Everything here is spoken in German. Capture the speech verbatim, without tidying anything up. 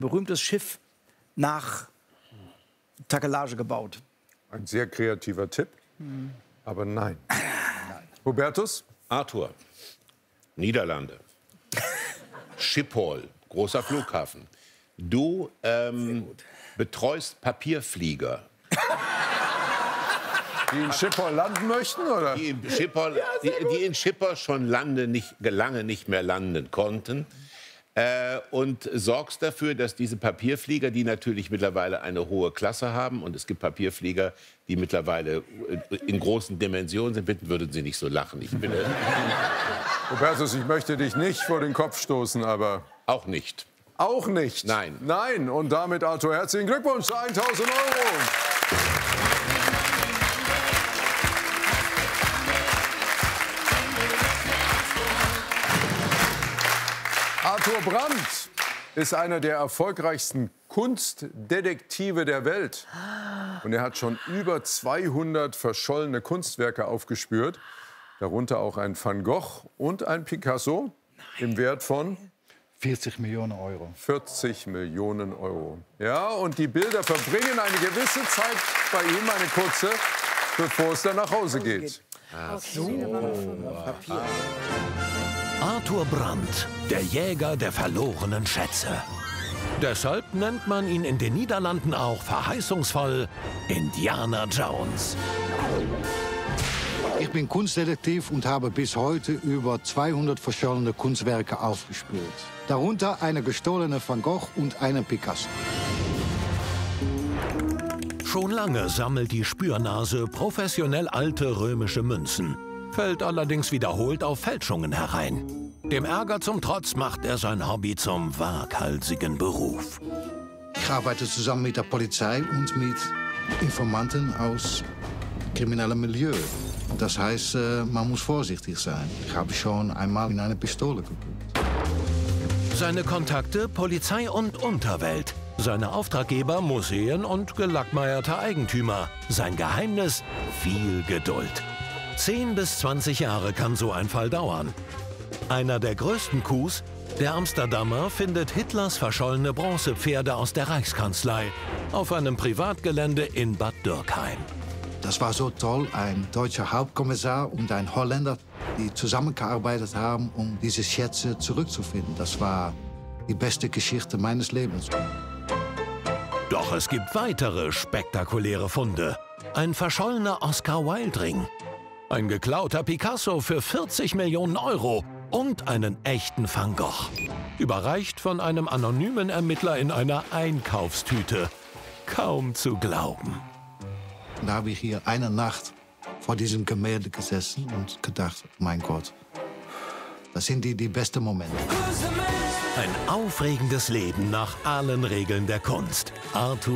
berühmtes Schiff nach Takelage gebaut? Ein sehr kreativer Tipp, hm. aber nein. nein. Hubertus? Arthur, Niederlande. Schiphol, großer Flughafen. Du ähm, betreust Papierflieger. Die in Schiphol landen möchten, oder? Die in Schiphol, die, die in Schiphol schon lande nicht, lange nicht mehr landen konnten. Äh, und sorgst dafür, dass diese Papierflieger, die natürlich mittlerweile eine hohe Klasse haben, und es gibt Papierflieger, die mittlerweile in großen Dimensionen sind, bitten würden Sie nicht so lachen. Ich bin, äh Hubertus, ich möchte dich nicht vor den Kopf stoßen, aber... Auch nicht. Auch nicht? Nein. Nein. Und damit, Arthur, herzlichen Glückwunsch zu tausend Euro. Arthur Brandt ist einer der erfolgreichsten Kunstdetektive der Welt. Und er hat schon über zweihundert verschollene Kunstwerke aufgespürt. Darunter auch ein Van Gogh und ein Picasso im Wert von vierzig Millionen Euro. vierzig Millionen Euro. Ja, und die Bilder verbringen eine gewisse Zeit bei ihm, eine kurze, bevor es dann nach Hause geht. Ach so. Papier. Arthur Brandt, der Jäger der verlorenen Schätze. Deshalb nennt man ihn in den Niederlanden auch verheißungsvoll Indiana Jones. Ich bin Kunstdetektiv und habe bis heute über zweihundert verschollene Kunstwerke aufgespürt. Darunter eine gestohlene Van Gogh und einen Picasso. Schon lange sammelt die Spürnase professionell alte römische Münzen, fällt allerdings wiederholt auf Fälschungen herein. Dem Ärger zum Trotz macht er sein Hobby zum waghalsigen Beruf. Ich arbeite zusammen mit der Polizei und mit Informanten aus kriminellem Milieu. Das heißt, man muss vorsichtig sein. Ich habe schon einmal in eine Pistole geguckt. Seine Kontakte Polizei und Unterwelt. Seine Auftraggeber Museen und gelackmeierte Eigentümer. Sein Geheimnis viel Geduld. zehn bis zwanzig Jahre kann so ein Fall dauern. Einer der größten Coups: der Amsterdamer findet Hitlers verschollene Bronzepferde aus der Reichskanzlei auf einem Privatgelände in Bad Dürkheim. Das war so toll, ein deutscher Hauptkommissar und ein Holländer, die zusammengearbeitet haben, um diese Schätze zurückzufinden. Das war die beste Geschichte meines Lebens. Doch es gibt weitere spektakuläre Funde. Ein verschollener Oscar Wilde-Ring, ein geklauter Picasso für vierzig Millionen Euro und einen echten Van Gogh. Überreicht von einem anonymen Ermittler in einer Einkaufstüte. Kaum zu glauben. Da habe ich hier eine Nacht vor diesem Gemälde gesessen und gedacht, mein Gott, das sind die, die besten Momente. Ein aufregendes Leben nach allen Regeln der Kunst. Arthur